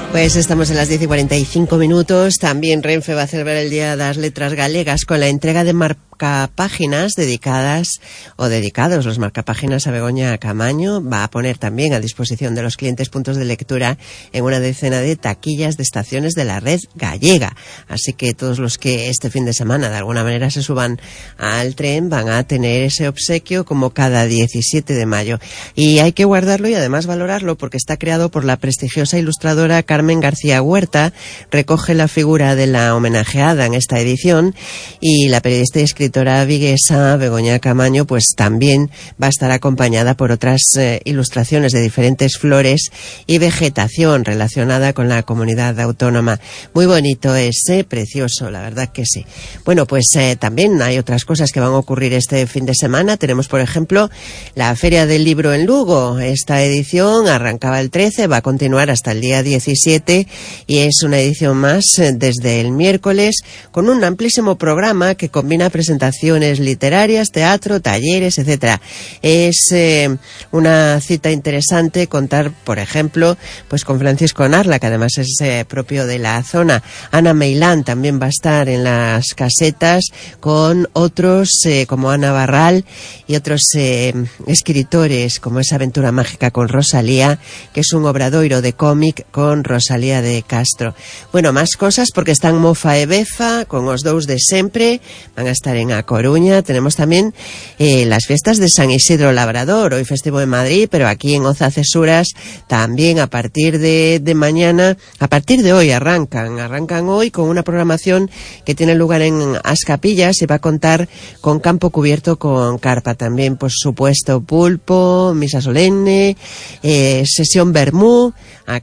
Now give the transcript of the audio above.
Pues estamos en las 10:45. También Renfe va a celebrar el Día das Letras Galegas con la entrega de marcapáginas dedicados los marcapáginas a Begoña Camaño. Va a poner también a disposición de los clientes puntos de lectura en una decena de taquillas de estaciones de la red gallega. Así que todos los que este fin de semana de alguna manera se suban al tren van a tener ese obsequio como cada 17 de mayo. Y hay que guardarlo y además valorarlo porque está creado por la prestigiosa ilustradora Carmen García Huerta. Recoge la figura de la homenajeada en esta edición, y la periodista y escritora viguesa Begoña Camaño pues también va a estar acompañada por otras ilustraciones de diferentes flores y vegetación relacionada con la comunidad autónoma. Muy bonito precioso, la verdad que sí. Bueno, pues también hay otras cosas que van a ocurrir este fin de semana. Tenemos, por ejemplo, la Feria del Libro en Lugo. Esta edición arrancaba el 13, va a continuar hasta el día 17 y es una edición más desde el miércoles con un amplísimo programa que combina presentaciones literarias, teatro, talleres, etcétera. Es una cita interesante contar, por ejemplo, pues con Francisco Narla, que además es propio de la zona. Ana Meilán también va a estar en las casetas con otros como Ana Barral y otros escritores, como esa Aventura Mágica con Rosalía, que es un obradoiro de cómic con Rosalía de Castro. Bueno, más cosas porque están Mofa e Befa con os dous de sempre, van a estar en A Coruña. Tenemos también las fiestas de San Isidro Labrador, hoy festivo en Madrid, pero aquí en Oza Cesuras también a partir de mañana, a partir de hoy arrancan hoy con una programación que tiene lugar en As Capillas y va a contar con campo cubierto con carpa también, por supuesto, pulpo, misa solemne, sesión vermú.